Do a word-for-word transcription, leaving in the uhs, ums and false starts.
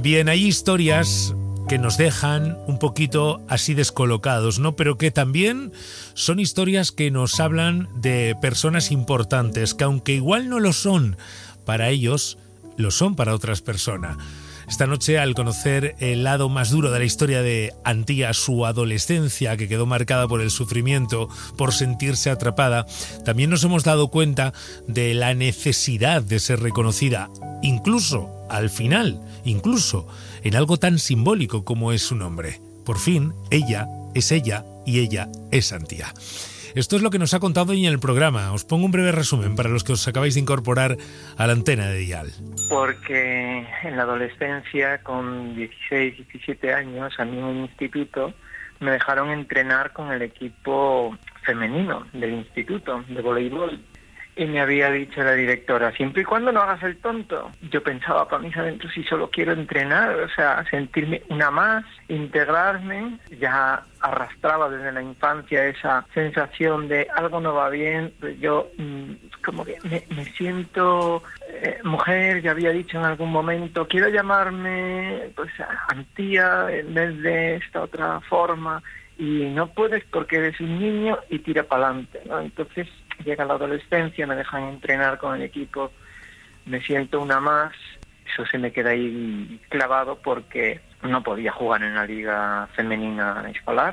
Bien, hay historias que nos dejan un poquito así descolocados, ¿no? Pero que también son historias que nos hablan de personas importantes, que aunque igual no lo son para ellos, lo son para otras personas. Esta noche, al conocer el lado más duro de la historia de Antía, su adolescencia, que quedó marcada por el sufrimiento, por sentirse atrapada, también nos hemos dado cuenta de la necesidad de ser reconocida, incluso al final, incluso en algo tan simbólico como es su nombre. Por fin, ella es ella y ella es Antía. Esto es lo que nos ha contado hoy en el programa. Os pongo un breve resumen para los que os acabáis de incorporar a la antena de Dial. Porque en la adolescencia, con dieciséis, diecisiete años, a mí en el instituto, me dejaron entrenar con el equipo femenino del instituto, de voleibol. Y me había dicho la directora, siempre y cuando no hagas el tonto. Yo pensaba para mis adentros, si solo quiero entrenar, o sea, sentirme una más, integrarme. Ya arrastraba desde la infancia esa sensación de algo no va bien. Yo mmm, como que me, me siento eh, mujer, ya había dicho en algún momento, quiero llamarme pues Antía en vez de esta otra forma. Y no puedes porque eres un niño y tira para adelante, ¿no? Entonces llega la adolescencia, me dejan entrenar con el equipo, me siento una más, eso se me queda ahí clavado porque no podía jugar en la liga femenina escolar.